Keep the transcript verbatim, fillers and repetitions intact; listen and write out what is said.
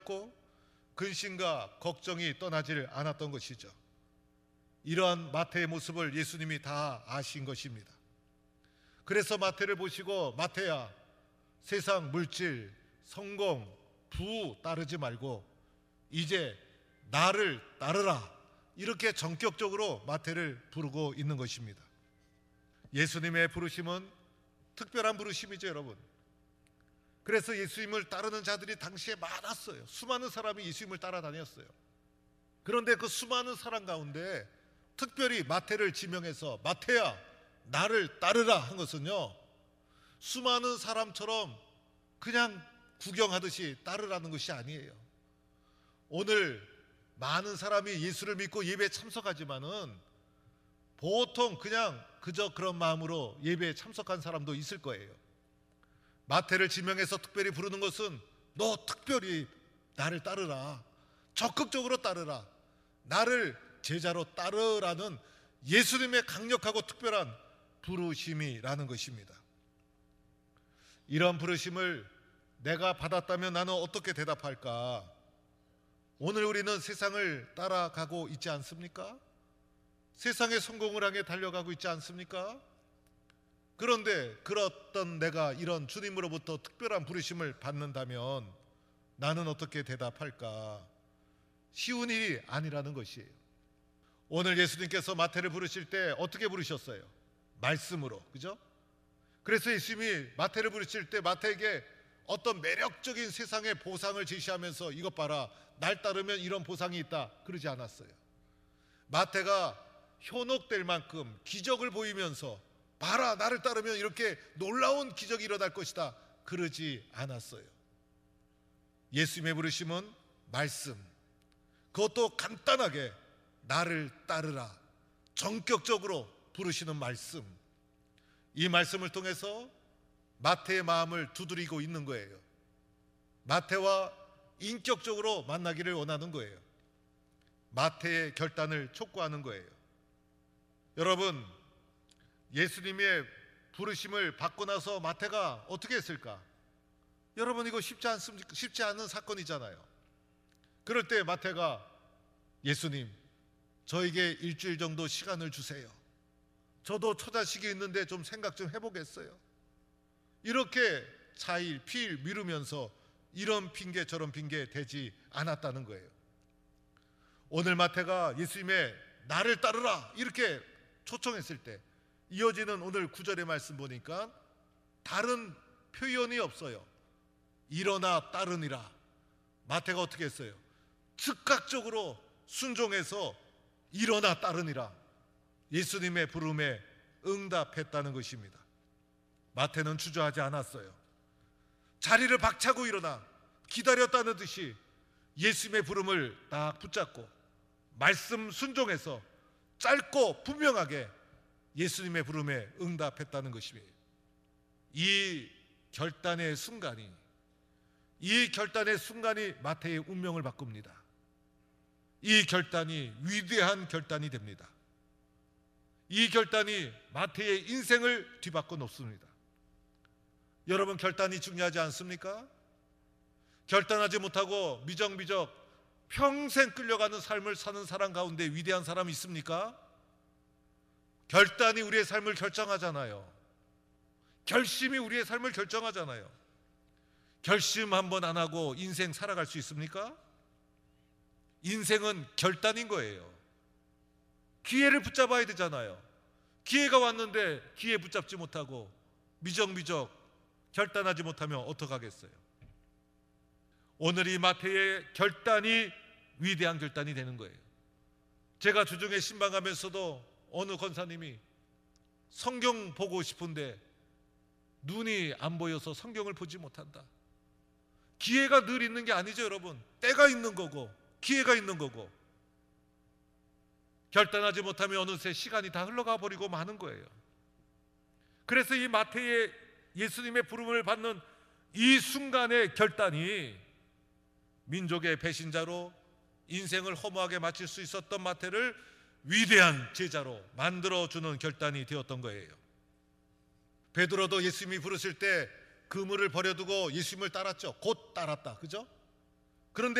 고 근심과 걱정이 떠나질 않았던 것이죠. 이러한 마태의 모습을 예수님이 다 아신 것입니다. 그래서 마태를 보시고 마태야, 세상 물질, 성공, 부 따르지 말고 이제 나를 따르라, 이렇게 전격적으로 마태를 부르고 있는 것입니다. 예수님의 부르심은 특별한 부르심이죠, 여러분. 그래서 예수님을 따르는 자들이 당시에 많았어요. 수많은 사람이 예수님을 따라다녔어요. 그런데 그 수많은 사람 가운데 특별히 마태를 지명해서 마태야, 나를 따르라 한 것은요, 수많은 사람처럼 그냥 구경하듯이 따르라는 것이 아니에요. 오늘 많은 사람이 예수를 믿고 예배에 참석하지만은 보통 그냥 그저 그런 마음으로 예배에 참석한 사람도 있을 거예요. 마태를 지명해서 특별히 부르는 것은 너 특별히 나를 따르라, 적극적으로 따르라, 나를 제자로 따르라는 예수님의 강력하고 특별한 부르심이라는 것입니다. 이런 부르심을 내가 받았다면 나는 어떻게 대답할까? 오늘 우리는 세상을 따라가고 있지 않습니까? 세상의 성공을 향해 달려가고 있지 않습니까? 그런데 그렇던 내가 이런 주님으로부터 특별한 부르심을 받는다면 나는 어떻게 대답할까? 쉬운 일이 아니라는 것이에요. 오늘 예수님께서 마태를 부르실 때 어떻게 부르셨어요? 말씀으로, 그죠? 그래서 예수님이 마태를 부르실 때 마태에게 어떤 매력적인 세상의 보상을 제시하면서 이것 봐라, 날 따르면 이런 보상이 있다, 그러지 않았어요. 마태가 현혹될 만큼 기적을 보이면서 봐라, 나를 따르면 이렇게 놀라운 기적이 일어날 것이다, 그러지 않았어요. 예수님의 부르심은 말씀, 그것도 간단하게 나를 따르라, 전격적으로 부르시는 말씀. 이 말씀을 통해서 마태의 마음을 두드리고 있는 거예요. 마태와 인격적으로 만나기를 원하는 거예요. 마태의 결단을 촉구하는 거예요. 여러분, 예수님의 부르심을 받고 나서 마태가 어떻게 했을까? 여러분, 이거 쉽지 않습니까? 쉽지 않은 사건이잖아요. 그럴 때 마태가 예수님, 저에게 일주일 정도 시간을 주세요. 저도 처자식이 있는데 좀 생각 좀 해보겠어요. 이렇게 차일 피일 미루면서 이런 핑계 저런 핑계 대지 않았다는 거예요. 오늘 마태가 예수님의 나를 따르라 이렇게 초청했을 때 이어지는 오늘 구절의 말씀 보니까 다른 표현이 없어요. 일어나 따르니라. 마태가 어떻게 했어요? 즉각적으로 순종해서 일어나 따르니라, 예수님의 부름에 응답했다는 것입니다. 마태는 주저하지 않았어요. 자리를 박차고 일어나 기다렸다는 듯이 예수님의 부름을 딱 붙잡고 말씀 순종해서 짧고 분명하게 예수님의 부름에 응답했다는 것입니다. 이 결단의 순간이 이 결단의 순간이 마태의 운명을 바꿉니다. 이 결단이 위대한 결단이 됩니다. 이 결단이 마태의 인생을 뒤바꿔 놓습니다. 여러분, 결단이 중요하지 않습니까? 결단하지 못하고 미적미적 평생 끌려가는 삶을 사는 사람 가운데 위대한 사람이 있습니까? 결단이 우리의 삶을 결정하잖아요. 결심이 우리의 삶을 결정하잖아요. 결심 한번 안 하고 인생 살아갈 수 있습니까? 인생은 결단인 거예요. 기회를 붙잡아야 되잖아요. 기회가 왔는데 기회 붙잡지 못하고 미적미적 결단하지 못하면 어떡하겠어요? 오늘 이 마태의 결단이 위대한 결단이 되는 거예요. 제가 주중에 신방하면서도 어느 권사님이 성경 보고 싶은데 눈이 안 보여서 성경을 보지 못한다. 기회가 늘 있는 게 아니죠, 여러분. 때가 있는 거고 기회가 있는 거고, 결단하지 못하면 어느새 시간이 다 흘러가 버리고 마는 거예요. 그래서 이 마태의 예수님의 부름을 받는 이 순간의 결단이 민족의 배신자로 인생을 허무하게 마칠 수 있었던 마태를 위대한 제자로 만들어주는 결단이 되었던 거예요. 베드로도 예수님이 부르실 때 그물을 버려두고 예수님을 따랐죠. 곧 따랐다, 그죠? 그런데